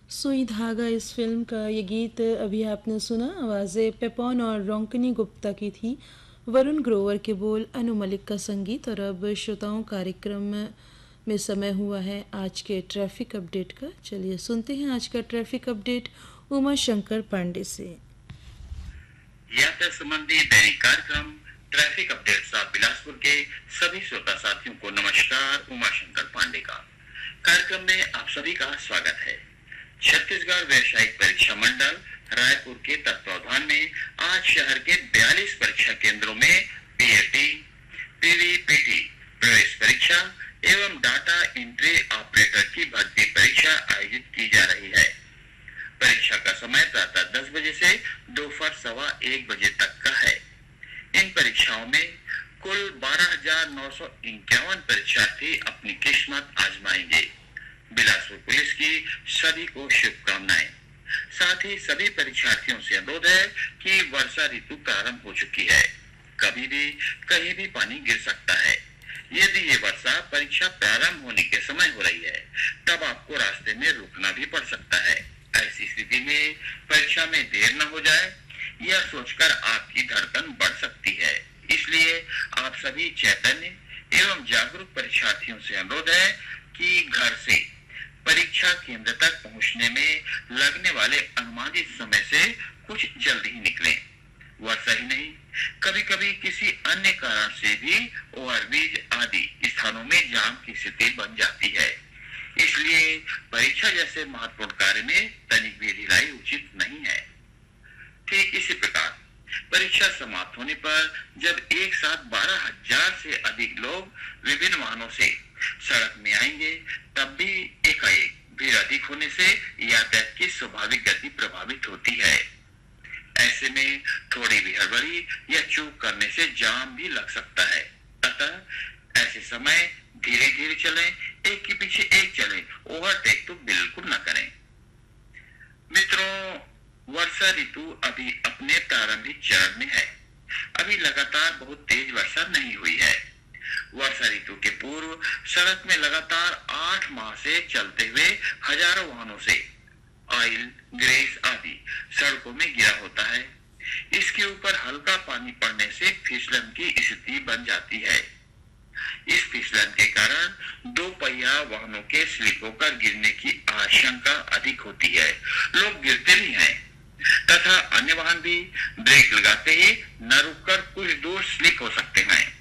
सुई धागा इस फिल्म का ये गीत अभी आपने सुना। आवाज़ें पेपॉन और रोंकनी गुप्ता की थी। वरुण ग्रोवर के बोल, अनु मलिक का संगीत। और अब श्रोताओं, कार्यक्रम में समय हुआ है आज के ट्रैफिक अपडेट का। चलिए सुनते हैं आज का ट्रैफिक अपडेट उमा शंकर पांडे से। यात्रा संबंधी दैनिक कार्यक्रम ट्रैफिक अपडेट साहब बिलासपुर के सभी श्रोता साथियों को नमस्कार। उमा शंकर पांडे का कार्यक्रम में आप सभी का स्वागत है। छत्तीसगढ़ व्यावसायिक परीक्षा मंडल रायपुर के तत्वावधान में आज शहर के 42 परीक्षा केंद्रों में पीएटी, पीवीपीटी प्रवेश परीक्षा एवं डाटा एंट्री ऑपरेटर की भर्ती परीक्षा आयोजित की जा रही है। परीक्षा का समय प्रातः 10 बजे से दोपहर 1:15 बजे तक का है। इन परीक्षाओं में कुल 12,951 परीक्षार्थी अपनी किस्मत आजमाएंगे। बिलासपुर पुलिस की सभी को शुभकामनाएं। साथ ही सभी परीक्षार्थियों से अनुरोध है कि वर्षा ऋतु प्रारंभ हो चुकी है। कभी भी कहीं भी पानी गिर सकता है। यदि ये वर्षा परीक्षा प्रारंभ होने के समय हो रही है तब आपको रास्ते में रुकना भी पड़ सकता है। ऐसी स्थिति में परीक्षा में देर न हो जाए यह सोचकर आपकी धड़कन बढ़ सकती है। इसलिए आप सभी चैतन्य एवं जागरूक परीक्षार्थियों से अनुरोध है कि घर से परीक्षा केंद्र तक पहुंचने में लगने वाले अनुमानित समय से कुछ जल्दी ही निकलें। वर्षा ही नहीं, कभी कभी किसी अन्य कारण से भी ओवरब्रिज आदि स्थानों में जाम की स्थिति बन जाती है। इसलिए परीक्षा जैसे महत्वपूर्ण कार्य में तनिक भी ढिलाई उचित नहीं है। ठीक इसी प्रकार परीक्षा समाप्त होने पर जब एक साथ 12,000 से अधिक लोग विभिन्न वाहनों से सड़क में आएंगे तब भी एकाएक भीड़ अधिक होने से यातायात की स्वाभाविक गति प्रभावित होती है। ऐसे में थोड़ी भी हड़बड़ी या चूक करने से जाम भी लग सकता है। अतः ऐसे समय धीरे धीरे चलें, एक के पीछे एक चलें, ओवरटेक तो बिल्कुल न करें। मित्रों, वर्षा ऋतु अभी अपने प्रारंभिक चरण में है। अभी लगातार बहुत तेज वर्षा नहीं हुई है। वर्षा ऋतु के पूर्व सड़क में लगातार 8 माह से चलते हुए हजारों वाहनों से ऑयल, ग्रेस आदि सड़कों में गिरा होता है। इसके ऊपर हल्का पानी पड़ने से फिसलन की स्थिति बन जाती है। इस फिसलन के कारण 2 पहिया वाहनों के स्लिप होकर गिरने की आशंका अधिक होती है। लोग गिरते भी हैं तथा अन्य वाहन भी ब्रेक लगाते ही न रुककर कुछ दूर स्लिप हो सकते हैं।